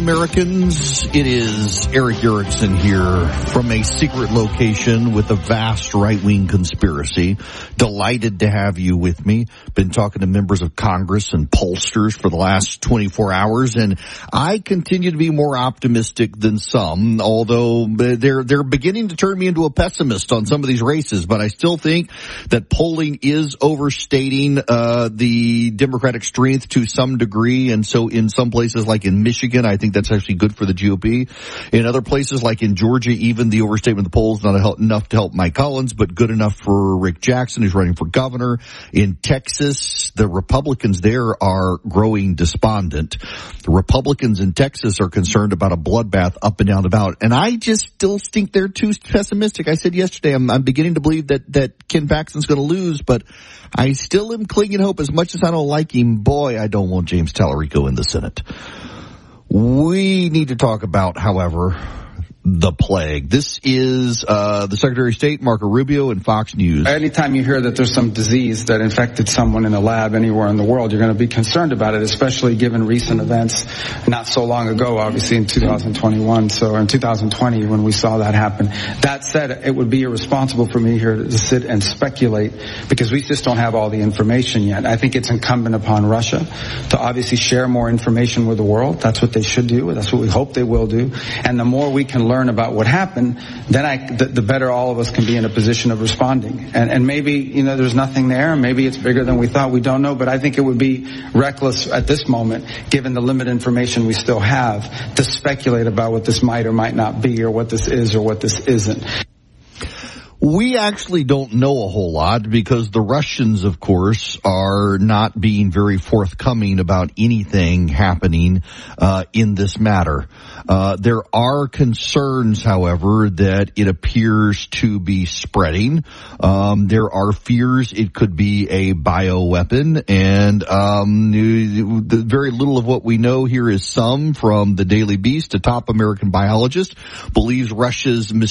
Americans, it is Eric Erickson here from a secret location with a vast right-wing conspiracy. Delighted to have you with me. Been talking to members of Congress and pollsters for the last 24 hours, and I continue to be more optimistic than some, although they're beginning to turn me into a pessimist on some of these races, but I still think that polling is overstating the Democratic strength to some degree, and so in some places like in Michigan, I think that's actually good for the GOP. In other places like in Georgia, even the overstatement of the polls not enough to help Mike Collins, but good enough for Rick Jackson, who's running for governor. In Texas, the Republicans there are growing despondent. The Republicans in Texas are concerned about a bloodbath up and down the ballot, and I just still think they're too pessimistic. I said yesterday, I'm beginning to believe that Ken Paxton's going to lose, but I still am clinging hope. As much as I don't like him, boy, I don't want James Tallarico in the Senate. We need to talk about, however, the plague. This is the Secretary of State, Marco Rubio, and Fox News. Anytime you hear that there's some disease that infected someone in a lab anywhere in the world, you're going to be concerned about it, especially given recent events not so long ago, obviously in 2021, so in 2020 when we saw that happen. That said, it would be irresponsible for me here to sit and speculate because we just don't have all the information yet. I think it's incumbent upon Russia to obviously share more information with the world. That's what they should do. That's what we hope they will do. And the more we can learn about what happened, then the better all of us can be in a position of responding. And maybe, there's nothing there. Maybe it's bigger than we thought. We don't know. But I think it would be reckless at this moment, given the limited information we still have, to speculate about what this might or might not be, or what this is or what this isn't. We actually don't know a whole lot because the Russians, of course, are not being very forthcoming about anything happening in this matter. There are concerns, however, that it appears to be spreading. There are fears it could be a bioweapon, and very little of what we know here is some from the Daily Beast, a top American biologist, believes Russia's